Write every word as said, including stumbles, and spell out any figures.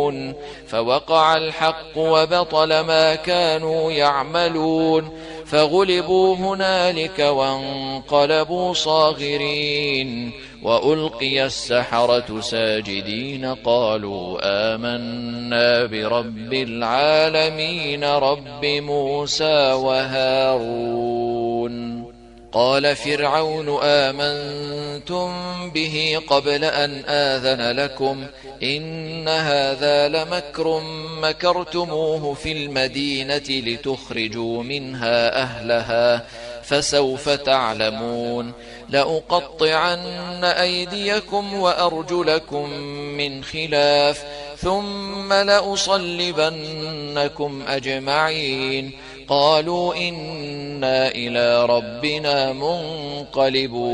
يعلمون فوقع الحق وبطل ما كانوا يعملون فغلبوا هنالك وانقلبوا صاغرين وألقي السحرة ساجدين قالوا آمنا برب العالمين رب موسى وهارون. قال فرعون آمنتم به قبل أن آذن لكم إن هذا لمكر مكرتموه في المدينة لتخرجوا منها أهلها فسوف تعلمون لأقطعن أيديكم وأرجلكم من خلاف ثم لأصلبنكم أجمعين قالوا إنا إلى ربنا منقلبون.